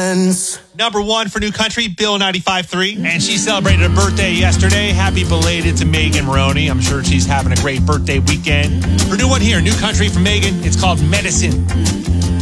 friends. Number one for New Country, Bill 95.3. And she celebrated a birthday yesterday. Happy belated to Megan Maroney. I'm sure she's having a great birthday weekend. Her new one here, New Country from Megan. It's called Medicine.